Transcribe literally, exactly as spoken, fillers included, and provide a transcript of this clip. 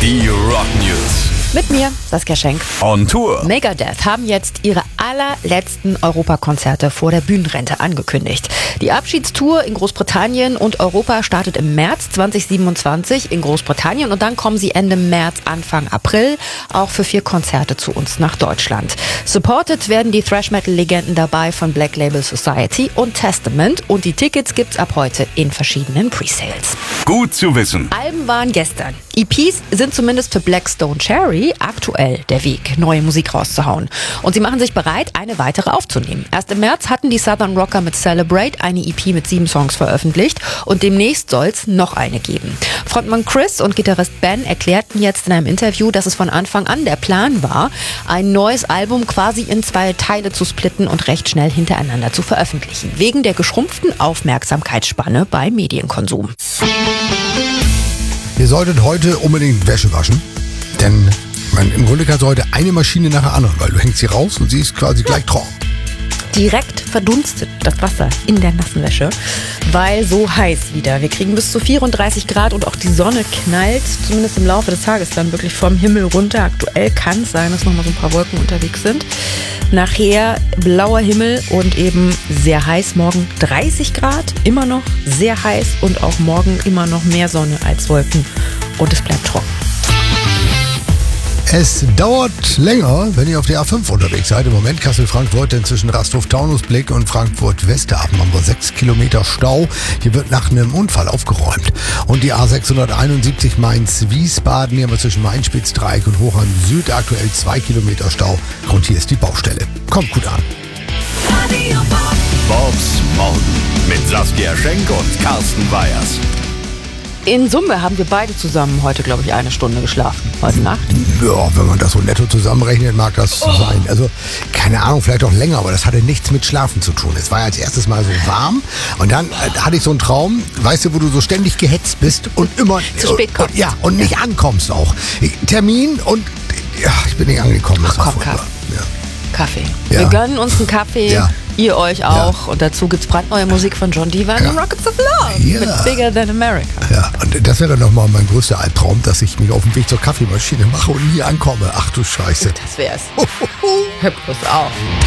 Die Rock News. Mit mir, Saskia Schenk. On Tour. Megadeth haben jetzt ihre allerletzten Europakonzerte vor der Bühnenrente angekündigt. Die Abschiedstour in Großbritannien und Europa startet im März zwanzig siebenundzwanzig in Großbritannien und dann kommen sie Ende März, Anfang April auch für vier Konzerte zu uns nach Deutschland. Supported werden die Thrash-Metal-Legenden dabei von Black Label Society und Testament und die Tickets gibt's ab heute in verschiedenen Presales. Gut zu wissen. Alben waren gestern. E Ps sind zumindest für Black Stone Cherry aktuell der Weg, neue Musik rauszuhauen. Und sie machen sich bereit, eine weitere aufzunehmen. Erst im März hatten die Southern Rocker mit Celebrate eine E P mit sieben Songs veröffentlicht und demnächst soll's noch eine geben. Frontmann Chris und Gitarrist Ben erklärten jetzt in einem Interview, dass es von Anfang an der Plan war, ein neues Album quasi in zwei Teile zu splitten und recht schnell hintereinander zu veröffentlichen, wegen der geschrumpften Aufmerksamkeitsspanne beim Medienkonsum. Ihr solltet heute unbedingt Wäsche waschen, denn man, im Grunde kannst du heute eine Maschine nach der anderen, weil du hängst sie raus und sie ist quasi gleich trocken. Direkt verdunstet das Wasser in der nassen Wäsche, weil so heiß wieder. Wir kriegen bis zu vierunddreißig Grad und auch die Sonne knallt, zumindest im Laufe des Tages, dann wirklich vom Himmel runter. Aktuell kann es sein, dass noch mal so ein paar Wolken unterwegs sind. Nachher blauer Himmel und eben sehr heiß. Morgen dreißig Grad, immer noch sehr heiß und auch morgen immer noch mehr Sonne als Wolken und es bleibt trocken. Es dauert länger, wenn ihr auf der A fünf unterwegs seid. Im Moment Kassel-Frankfurt, denn zwischen Rasthof-Taunusblick und Frankfurt-Westerhafen haben wir sechs Kilometer Stau. Hier wird nach einem Unfall aufgeräumt. Und die A sechshunderteinundsiebzig Mainz-Wiesbaden, hier haben wir zwischen Main-Spitz-Dreieck und Hochheim Süd aktuell zwei Kilometer Stau. Und hier ist die Baustelle. Kommt gut an. Bobs Morgen mit Saskia Schenk und Carsten Weyers. In Summe haben wir beide zusammen heute, glaube ich, eine Stunde geschlafen. Heute Nacht. Ja, wenn man das so netto zusammenrechnet, mag das oh. sein. Also, keine Ahnung, vielleicht auch länger, aber das hatte nichts mit Schlafen zu tun. Es war ja als erstes Mal so warm und dann äh, hatte ich so einen Traum, weißt du, wo du so ständig gehetzt bist und immer... Zu spät kommst. Und, ja, und nicht ankommst auch. Termin und ja, ich bin nicht angekommen. Das Ach, war komm, furchtbar. Ja. Kaffee. Ja. Wir gönnen uns einen Kaffee. Ja. Ihr euch auch. Ja. Und dazu gibt's brandneue Musik von John Diva Ja. und Rockets of Love Ja. mit Bigger Than America. Ja, und das wäre nochmal mein größter Albtraum, dass ich mich auf den Weg zur Kaffeemaschine mache und nie ankomme. Ach du Scheiße. Das wär's. Hör bloß auf.